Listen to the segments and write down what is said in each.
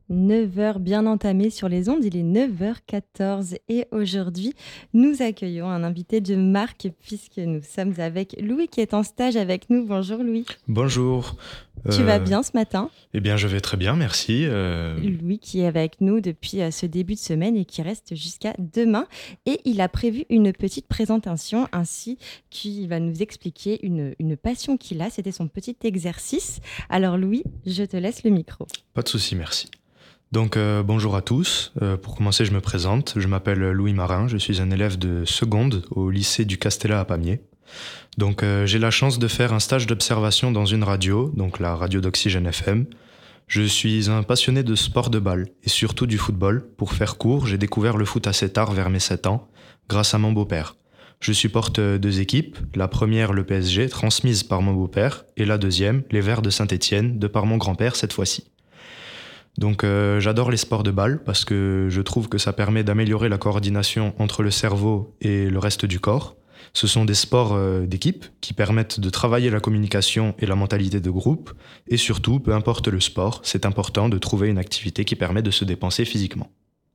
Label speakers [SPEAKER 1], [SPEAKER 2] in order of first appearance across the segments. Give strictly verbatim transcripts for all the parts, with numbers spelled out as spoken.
[SPEAKER 1] neuf heures bien entamées sur les ondes, il est neuf heures quatorze et aujourd'hui, nous accueillons un invité de marque puisque nous sommes avec Louis qui est en stage avec nous. Bonjour Louis.
[SPEAKER 2] Bonjour.
[SPEAKER 1] Tu vas
[SPEAKER 2] Euh,
[SPEAKER 1] bien ce matin ?
[SPEAKER 2] eh bien, je vais très bien, merci. Euh,
[SPEAKER 1] Louis qui est avec nous depuis euh, ce début de semaine et qui reste jusqu'à demain. Et il a prévu une petite présentation ainsi qu'il va nous expliquer une, une passion qu'il a. C'était son petit exercice. Alors Louis, je te laisse le micro.
[SPEAKER 2] Pas de souci, merci. Donc, euh, bonjour à tous. Euh, pour commencer, je me présente. Je m'appelle Louis Marin. Je suis un élève de seconde au lycée du Castellat à Pamiers. Donc, euh, j'ai la chance de faire un stage d'observation dans une radio, donc la radio d'Oxygène F M. Je suis un passionné de sport de balle et surtout du football. Pour faire court, j'ai découvert le foot assez tard, vers mes sept ans, grâce à mon beau-père. Je supporte deux équipes, la première le P S G, transmise par mon beau-père, et la deuxième, les Verts de Saint-Étienne, de par mon grand-père cette fois-ci. Donc euh, j'adore les sports de balle parce que je trouve que ça permet d'améliorer la coordination entre le cerveau et le reste du corps. Ce sont des sports euh, d'équipe qui permettent de travailler la communication et la mentalité de groupe. Et surtout, peu importe le sport, c'est important de trouver une activité qui permet de se dépenser physiquement.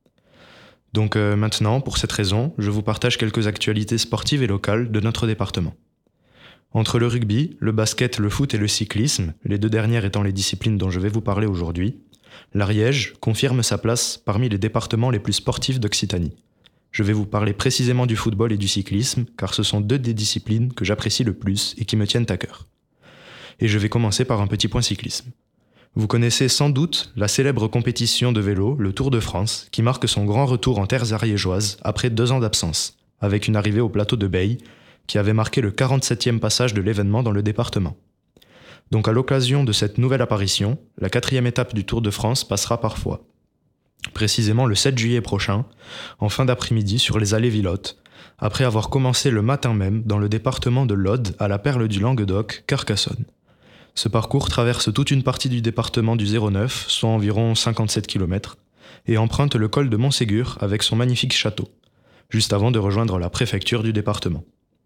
[SPEAKER 2] Donc euh, maintenant, pour cette raison, je vous partage quelques actualités sportives et locales de notre département. Entre le rugby, le basket, le foot et le cyclisme, les deux dernières étant les disciplines dont je vais vous parler aujourd'hui, l'Ariège confirme sa place parmi les départements les plus sportifs d'Occitanie. Je vais vous parler précisément du football et du cyclisme, car ce sont deux des disciplines que j'apprécie le plus et qui me tiennent à cœur. Et je vais commencer par un petit point cyclisme. Vous connaissez sans doute la célèbre compétition de vélo, le Tour de France, qui marque son grand retour en terres ariégeoises après deux ans d'absence, avec une arrivée au plateau de Beille, qui avait marqué le quarante-septième passage de l'événement dans le département. Donc à l'occasion de cette nouvelle apparition, la quatrième étape du Tour de France passera parfois. Précisément le sept juillet prochain, en fin d'après-midi sur les allées Villotte, après avoir commencé le matin même dans le département de l'Aude à la perle du Languedoc, Carcassonne. Ce parcours traverse toute une partie du département du zéro neuf, soit environ cinquante-sept kilomètres, et emprunte le col de Montségur avec son magnifique château, juste avant de rejoindre la préfecture du département.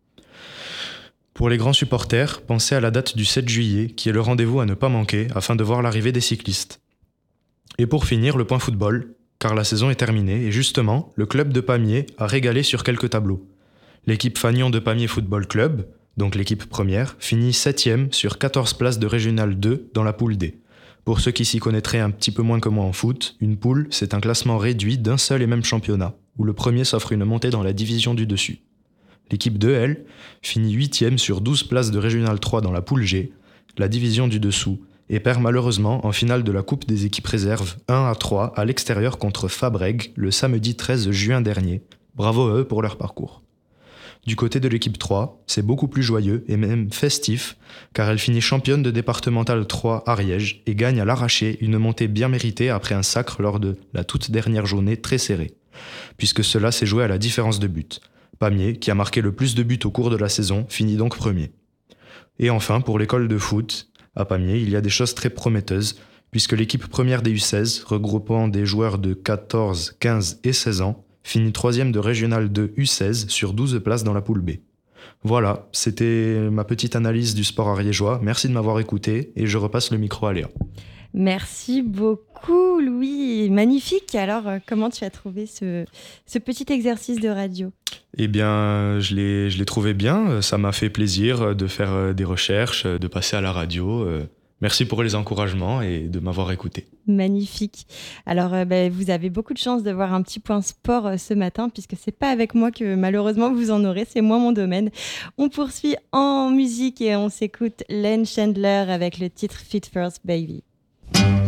[SPEAKER 2] Pour les grands supporters, pensez à la date du sept juillet, qui est le rendez-vous à ne pas manquer afin de voir l'arrivée des cyclistes. Et pour finir, le point football, car la saison est terminée et justement, le club de Pamiers a régalé sur quelques tableaux. L'équipe Fagnon de Pamiers Football Club, donc l'équipe première, finit septième sur quatorze places de Régional deux dans la poule D. Pour ceux qui s'y connaîtraient un petit peu moins que moi en foot, une poule, c'est un classement réduit d'un seul et même championnat, où le premier s'offre une montée dans la division du dessus. L'équipe deux, elle, finit huitième sur douze places de Régional trois dans la poule G, la division du dessous, et perd malheureusement en finale de la Coupe des équipes réserves un à trois à l'extérieur contre Fabrègues le samedi treize juin dernier. Bravo à eux pour leur parcours. Du côté de l'équipe trois, c'est beaucoup plus joyeux et même festif, car elle finit championne de départementale trois Ariège et gagne à l'arraché une montée bien méritée après un sacre lors de la toute dernière journée très serrée, puisque cela s'est joué à la différence de but. Pamiers, qui a marqué le plus de buts au cours de la saison, finit donc premier. Et enfin, pour l'école de foot, à Pamiers, il y a des choses très prometteuses, puisque l'équipe première des U seize, regroupant des joueurs de quatorze, quinze et seize ans, finit troisième de Régional deux U seize sur douze places dans la poule B. Voilà, c'était ma petite analyse du sport ariégeois. Merci de m'avoir écouté et je repasse le micro à Léa.
[SPEAKER 1] Merci beaucoup Louis, magnifique. Alors euh, comment tu as trouvé ce, ce petit exercice de radio ?
[SPEAKER 2] Eh bien, je l'ai, je l'ai trouvé bien. Ça m'a fait plaisir de faire des recherches, de passer à la radio. Merci pour les encouragements et de m'avoir écouté.
[SPEAKER 1] Magnifique. Alors, euh, bah, vous avez beaucoup de chance de voir un petit point sport euh, ce matin, puisque c'est pas avec moi que malheureusement vous en aurez, c'est moi mon domaine. On poursuit en musique et on s'écoute Len Chandler avec le titre Fit First Baby.